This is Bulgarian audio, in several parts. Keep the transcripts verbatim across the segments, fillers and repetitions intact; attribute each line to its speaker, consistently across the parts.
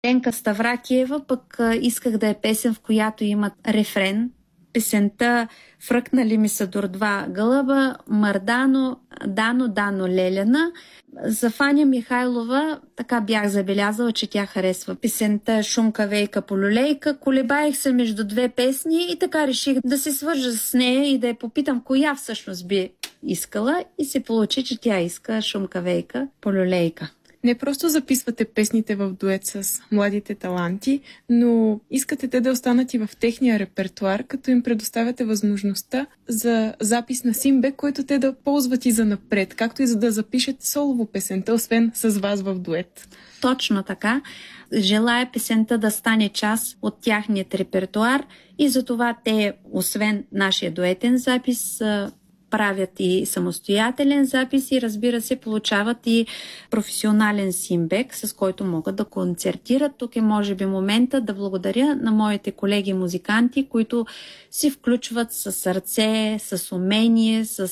Speaker 1: Ленка Ставракиева пък а, исках да е песен, в която има рефрен. Песента "Фръкнали ми са дурдва гълъба, мърдано, дано, дано леляна". За Фаня Михайлова така бях забелязала, че тя харесва песента "Шумка вейка полюлейка". Колебаех се между две песни и така реших да се свържа с нея и да я попитам коя всъщност би искала, и се получи, че тя иска "Шумка вейка полюлейка".
Speaker 2: Не просто записвате песните в дует с младите таланти, но искате те да останат и в техния репертуар, като им предоставяте възможността за запис на симбек, който те да ползват и за напред, както и за да запишете солово песента, освен с вас в дует.
Speaker 1: Точно така. Желая песента да стане част от тяхният репертуар и затова те, освен нашия дуетен запис, правят и самостоятелен запис и, разбира се, получават и професионален симбек, с който могат да концертират. Тук е може би момента да благодаря на моите колеги музиканти, които си включват със сърце, с умение, с,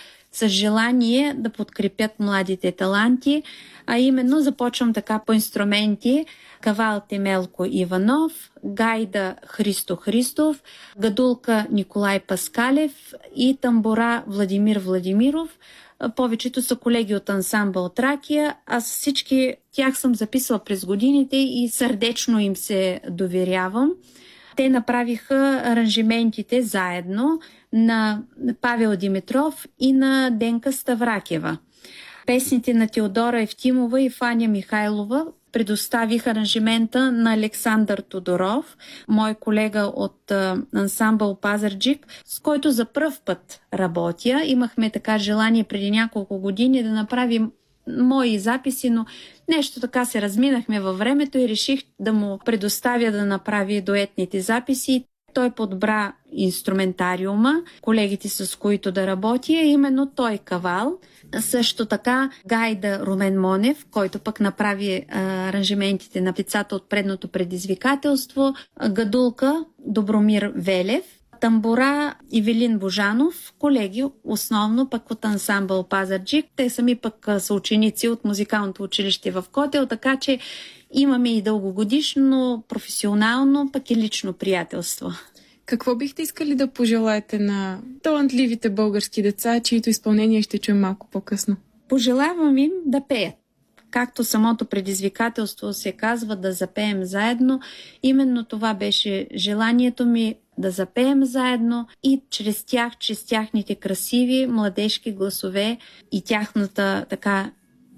Speaker 1: с желание да подкрепят младите таланти. А именно започвам така по инструменти: кавал Темелко Иванов, гайда Христо Христов, гадулка Николай Паскалев и тамбура Владимир Владимиров. Повечето са колеги от ансамбъл Тракия. Аз всички тях съм записала през годините и сърдечно им се доверявам. Те направиха аранжиментите заедно на Павел Димитров и на Денка Ставракиева. Песните на Теодора Евтимова и Фаня Михайлова предоставих аранжимента на Александър Тодоров, мой колега от а, ансамбъл Пазарджик, с който за пръв път работя. Имахме така желание преди няколко години да направим мои записи, но нещо така се разминахме във времето и реших да му предоставя да направи дуетните записи. Той подбра инструментариума, колегите с които да работи, а именно той кавал. Също така гайда Румен Монев, който пък направи а, аранжиментите на децата от предното предизвикателство, гадулка Добромир Велев, тамбура Ивелин Божанов, колеги основно пък от ансамбъл Пазарджик. Те сами пък са ученици от музикалното училище в Котел, така че имаме и дългогодишно, професионално, пък и лично приятелство.
Speaker 2: Какво бихте искали да пожелаете на талантливите български деца, чието изпълнение ще чуем малко по-късно?
Speaker 1: Пожелавам им да пеят. Както самото предизвикателство се казва, да запеем заедно, именно това беше желанието ми, да запеем заедно и чрез тях, чрез тяхните красиви младежки гласове и тяхната така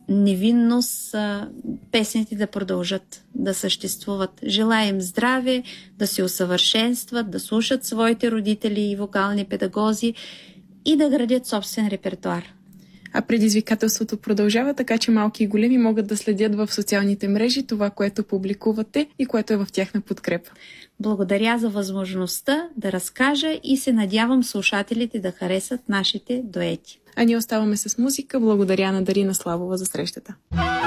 Speaker 1: невинност, песните да продължат да съществуват. Желаем здраве, да се усъвършенстват, да слушат своите родители и вокални педагози и да градят собствен репертуар.
Speaker 2: А предизвикателството продължава, така че малки и големи могат да следят в социалните мрежи това, което публикувате и което е в тяхна подкрепа.
Speaker 1: Благодаря за възможността да разкажа и се надявам слушателите да харесат нашите дуети.
Speaker 2: А ние оставаме с музика. Благодаря на Дарина Славова за срещата.